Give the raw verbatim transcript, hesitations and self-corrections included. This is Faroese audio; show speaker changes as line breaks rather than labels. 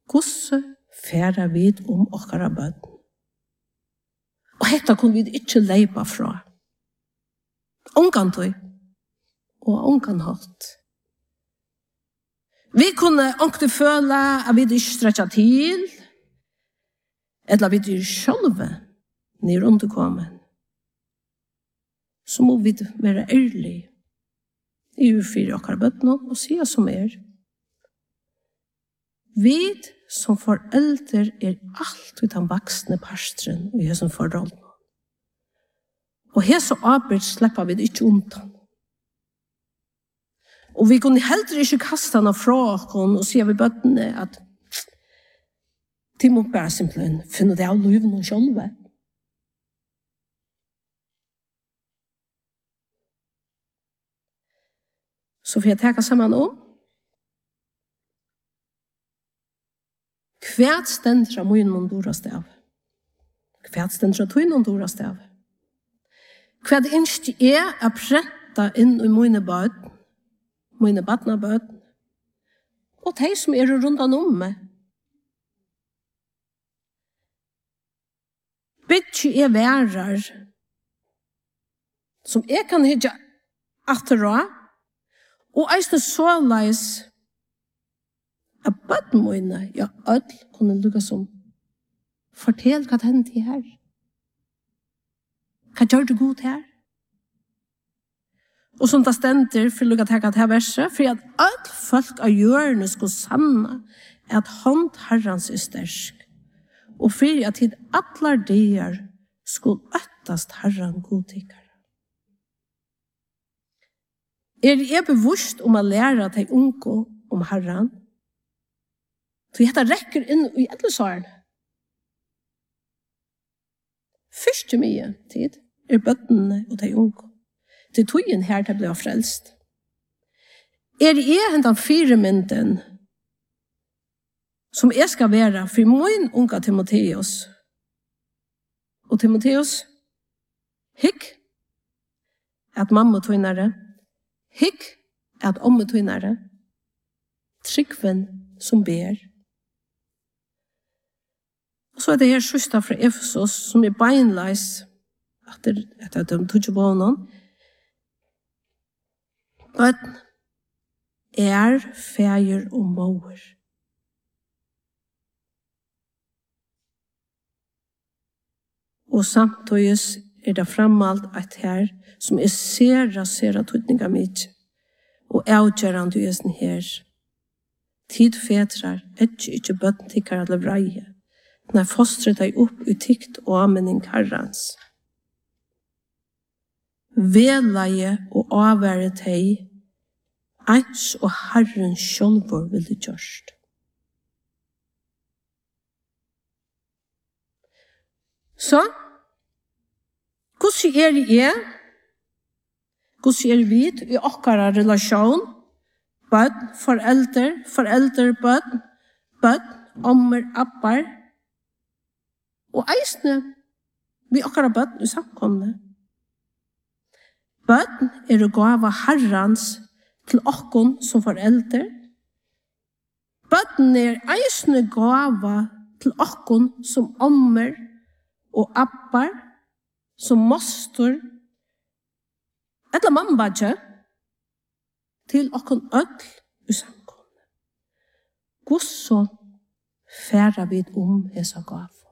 Hvordan færa vi om okkara bøtten? Og hetta kunne vi ikke leipa fra. Ongan tøy, og ongan hatt. Vi kunne ångte føle at vi ikke stretcha til, eller vi ikke sjølve ned underkommen. Så må vi være ærlige i ufyrir okkar bøtten og sier som er. Vi som foreldre er alt utan vaksne parstren i hesson forhold. Og hesson arbeid slipper vi ikke undan. Og vi kunne heller ikke kaste henne fra oss og sier vi bøttene at de må bare simpelthen finne det av livet og sjølve. Så får jeg tenke sammen om Kvært stendra mun mun durast av. Kvært stendra tøyn mun durast av. Kvært innst er a prenta inn i mine bad, mine badna bad, og de som er rundan om meg. Bytje er værar, som jeg kan hitja atera, og eisne såleis at bøttenmøyene, ja, ødel kunne lukka som fortell hva det hendte her. Hva gjør det god her? Og som det stender for å lukka til her verset, for at ødel folk av hjørne skulle sanna at hånd herrens er stersk, og for at hit atlar dier skulle øttast herren godtikkere. Er jeg bevusst om å lære til unge om herren, så dette rekker inn i alle svarene. Første mye tid er bøttene og de unge. Til togjen her til ble frelst. Er jeg hentan fire mynden som jeg skal være for min unge Timotheus. Og Timotheus, hikk at mamma tøynere, hikk at omme tøynere, tryggven som ber. Og så er det her søster fra Efesos, som er beinleis, etter at de tog på honom. Bøtten er feir og mauer. Og samtidig er det fremmalt at her, som er sera, sera tøytninga mitt, og avgjørende i hesten her. Tid fetrar, etter ikke bøtten tikkar alle vreie. Når fostret deg opp i tykt og anmenning herrens. Velaie og avvære deg, eins og herren sjølvor vil det gjørst. Så, hvordan er det jeg? Hvordan er vi i okkara relasjon? Bød, foreldre, foreldre, bød, bød, ommer, appar, og eisne, vi okkara bøtten i samkomne. Bøtten er å gå av herrens til okkon som foreldre. Bøtten er eisne gå av til okkon som ommer og appar, som mostor, eller mambadje, til okkon ødel i samkomne. Hvordan færa vi om hesa gav?